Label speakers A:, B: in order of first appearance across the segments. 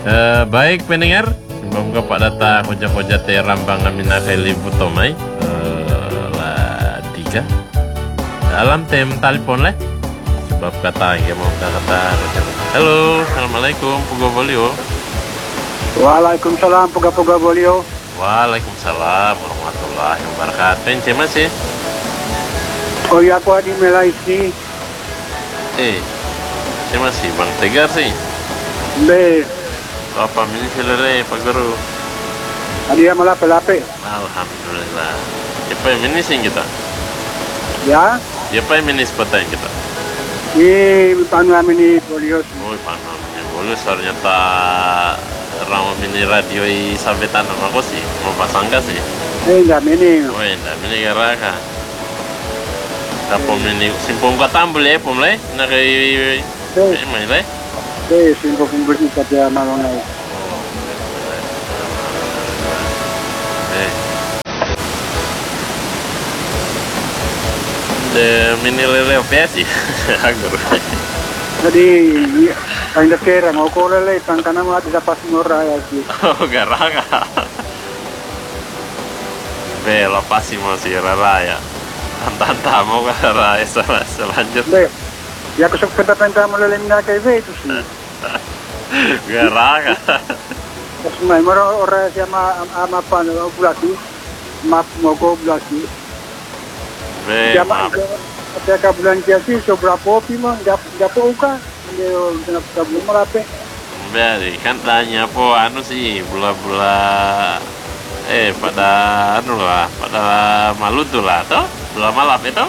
A: Baik pendengar, semoga Pak Data hoja-hoja te rambang amina kali butomai la tiga dalam tem telepon leh sebab kata yang mau kata halo, assalamualaikum Pugo Bolio.
B: Waalaikumsalam Puga Bolio.
A: Waalaikumsalam warahmatullahi wabarakatuh. Ence masih?
B: Oh ya, aku di Malaysia.
A: Saya masih Bang Tegar sih.
B: Be,
A: Apa mini filere Pak Guru?
B: dia malah pelape.
A: Alhamdulillah. Siapa yang mini sih kita?
B: Ya,
A: Siapa yang mini sepetain kita?
B: di panuan ini Bolio.
A: Oh, panamnya boleh ternyata orang mini radio i sabetan sama aku sih mau pasang gas sih.
B: Enggak ini.
A: Oh, enggak mini garaka. Tapi mini simpung katambul ya pemulai nak kay main leh.
B: Be, singko kumpul kita dia malongai.
A: Mini lele apa sih? Agur.
B: Jadi, ang kera mau ko lele tangkana mo at sa pasmura ya sih.
A: Oh, garaka. Lepas sih mau si Raraya. Tanta mau ke Raraya selanjutnya.
B: Be, ya aku sok penta mo lele na kay be itu sih.
A: Garaka.
B: Tapos may maro ora siya ama pa no bulati. Map mo ko bulati. Ya, At bulan kasi sobra popi mo, gapo ka. Hindi yung belum merape.
A: Beri kan tanya po ano sih bula-bula pada anu lah pada malutu lah toh bula malap itu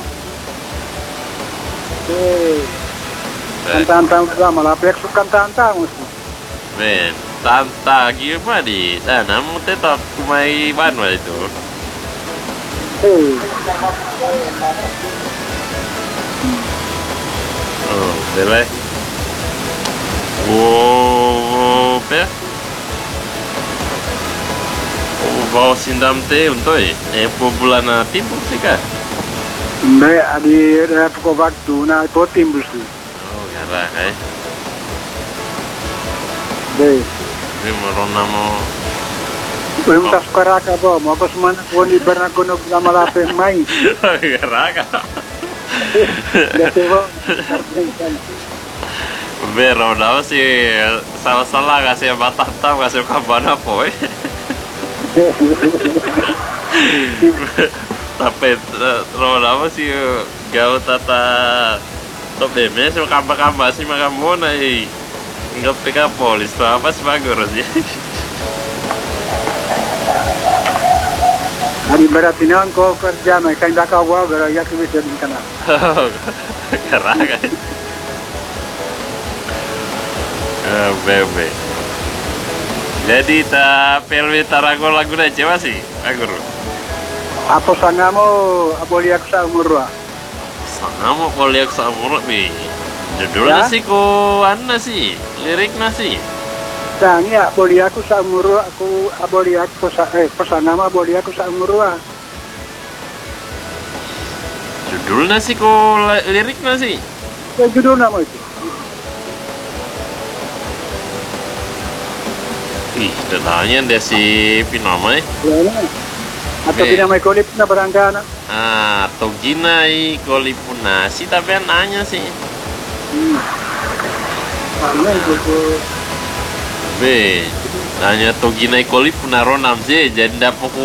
B: Tantang malapek sukan tantang mesti.
A: Ben tanta gimana di sana mau tetap kumai banwa itu oh dele oh pe bawa sindam teh untuk bulan timbul sih kan?
B: Hindi, adi rep ko waktu na ito timbus ni.
A: Oh, gara kay.
B: Hindi.
A: Hindi marunong mo.
B: Yung tas karaka ba, mo ako suman ko ni Bernagonog na malapit may.
A: Gara ka.
B: Kasi ba?
A: Pero daw si salah-salah kasi batang kasi kabana po eh. Tapi terlalu sih gaul tata top deme so kamba sih makam mona nggak peka polis tuh apa sih bagus sih.
B: Adi berarti nang ko kerja may kain dakawa pero ya bisa din kana.
A: Karaga. Bebe. Jadi pelwi tarago lagu na cewa sih, aguru.
B: Apo sanga mo aboli ako sa umurwa.
A: Sanga mo boleh sa umur bi. Judulnya sih ko ano sih, lirik nasi.
B: Sangi aboli ako sa umurwa, ako aboli ako sa sanga mo aboli ako sa umurwa.
A: Judulnya sih ko lirik nasi.
B: Judul nama itu.
A: Ih, tanya deh si Pinamai.
B: Atau Pinamai kolip na barangkana.
A: Atau ginai kolipunasi tapi nanya sih.
B: Ano itu?
A: B, nanya to ginai kolipuna ronam sih jadi dapat ku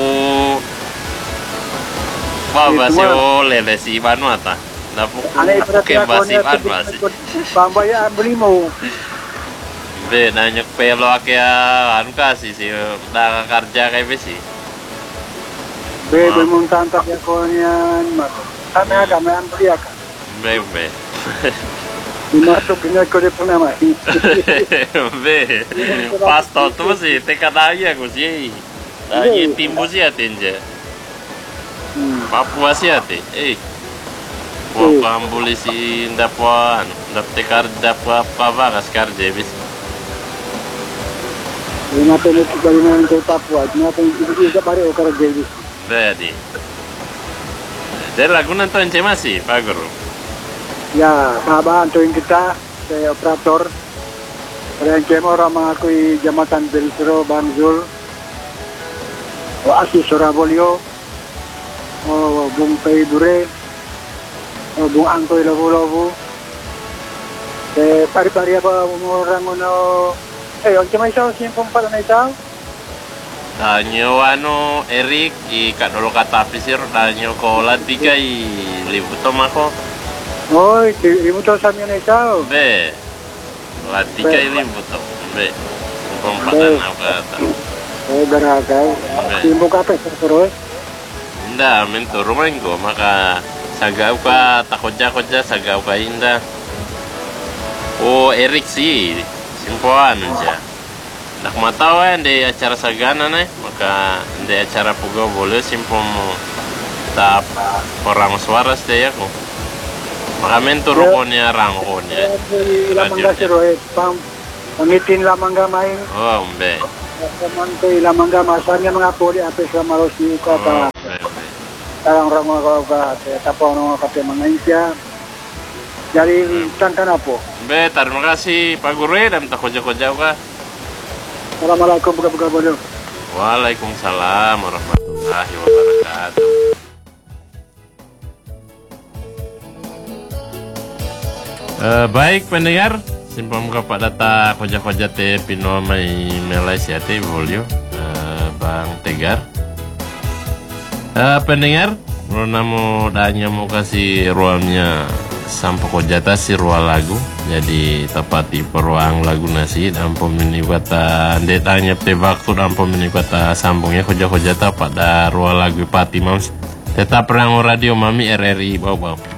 A: bahasa oleh si Vanuata. Dapat ku bahasa Vanuata sih.
B: Pambaya beli mau.
A: Be, nanya pelo kaya anu kasih sih, udah kerja kayak besi.
B: Be, mau tantap ya konyan, kami ang beli akan.
A: Be.
B: Dimasuk ini ko di Pinamai.
A: Be, pas tuh sih, teka tanya aku sih. Tanya timbu sih atinja. Papua sih ati, mau pambuli sih dapuan, dapet dapat apa kas kerja besi.
B: Natin ito gawin na ng Papua. Natin ibigay pare o karagay.
A: Jadi. Dari lagu nonton masih, Pak Guru.
B: Ya, babantuin kita sa operator. Kaya kemo orang mengakui Jambatan Belsero Bang Zul. O Asi Surabolio. O Bung Pei Dure. O Bung Angkoy Lobo-Lobo. Pari-pari apa orang ano. Ang kamay sa simpong pala na itaw.
A: Danyo Eric ikadolo kata pisir danyo ko latiga libutom ako.
B: Oy, imo to sa na itaw.
A: Be. Latiga libutom. Be. Kumpatan ako kata.
B: Garagay. Simpong ka pa sa turoy.
A: Inda menturo man ko maka sagaw ka takodja sagaw ka inda. O Eric sih simpuan aja. Nak matau di acara sagana maka di acara pugo boleh simpom tap orang suara stay aku. Maka mentor konya rang konya.
B: Lamang ga siro pang pangitin lamang ga main.
A: Oh, umbe.
B: Teman ko lamang ga masanya mga poli apes sa maros ni ko ka. Tarang rang ko ka tapon ng kape mga isya. Dari tantan apo.
A: Be, terima kasih Pak Guru dan tak koja-koja ka.
B: Assalamualaikum buka-buka bodoh.
A: Waalaikumsalam warahmatullahi wabarakatuh. Baik pendengar, simpom ka Pak Data koja-koja te pino mai Malaysia te volio Bang Tegar. Pendengar, namo danya mau kasih ruangnya sampo kojata si ruang lagu jadi tepati peruang lagu nasi dampo mini kata detanya pe waktu dampo mini kata sambungnya koja-kojata pada ruang lagu pati mams tetap perang radio mami RRI bau